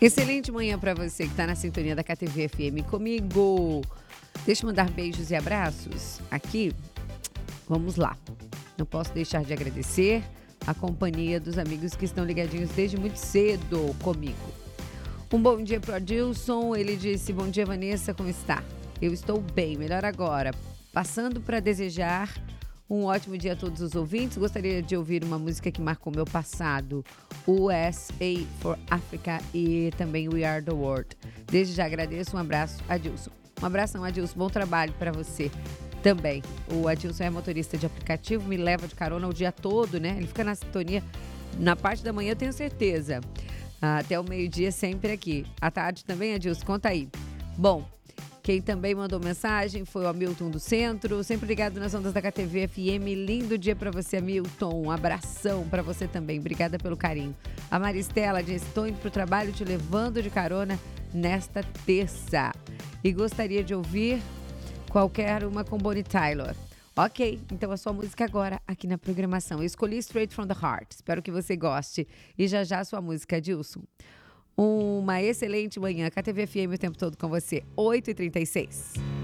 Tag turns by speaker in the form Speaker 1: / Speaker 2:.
Speaker 1: Excelente manhã para você que está na sintonia da KTV FM comigo. Deixa eu mandar beijos e abraços aqui. Vamos lá. Não posso deixar de agradecer a companhia dos amigos que estão ligadinhos desde muito cedo comigo. Um bom dia para o Adilson. Ele disse: bom dia, Vanessa, como está? Eu estou bem, melhor agora. Passando para desejar um ótimo dia a todos os ouvintes. Gostaria de ouvir uma música que marcou meu passado, USA for Africa e também We Are the World. Desde já agradeço, um abraço, Adilson. Um abração, Adilson, bom trabalho para você também. O Adilson é motorista de aplicativo, me leva de carona o dia todo, né? Ele fica na sintonia na parte da manhã, eu tenho certeza. Até o meio-dia sempre aqui. À tarde também, Adilson, conta aí. Bom, quem também mandou mensagem foi o Hamilton do Centro, sempre ligado nas ondas da KTV FM. Lindo dia para você, Hamilton. Um abração para você também. Obrigada pelo carinho. A Maristela diz: estou indo para o trabalho te levando de carona nesta terça. E gostaria de ouvir qualquer uma com Bonnie Tyler. Ok, então a sua música agora aqui na programação. Eu escolhi Straight from the Heart. Espero que você goste. E já já a sua música, Adilson. Uma excelente manhã, KTV FM o tempo todo com você, 8h36.